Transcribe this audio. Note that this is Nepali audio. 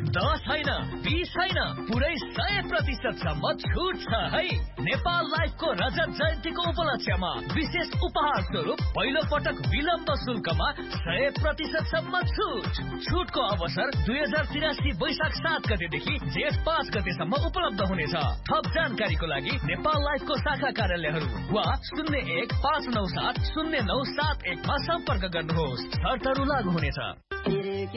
10 होइन 20 होइन पुरै 100% सम्म छुट छ है। नेपाल लाइफको रजत जयन्तीको उपलक्ष्यमा विशेष उपहार स्वरूप पहिलो पटक विलम्ब शुल्कमा 100% सम्म छुट। छुटको अवसर 2083 वैशाख 7 गतेदेखि जेठ 5 गतेसम्म उपलब्ध हुनेछ। थप जानकारीको लागि नेपाल लाइफको शाखा कार्यालयहरू वा 0159709771 मा सम्पर्क गर्नुहोस्। शर्तहरू लागू हुनेछ।